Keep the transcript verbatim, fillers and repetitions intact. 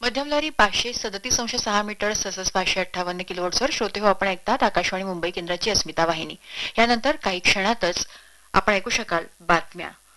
मध्यम लहरी पाचशे सदतीस अंश सहा मीटर तसंच पाचशे अठ्ठावन्न किलोहर्ट्झवर श्रोते हो आपण ऐकतात आकाशवाणी मुंबई केंद्राची अस्मिता वाहिनी. यानंतर काही क्षणातच आपण ऐकू शकाल बातम्या.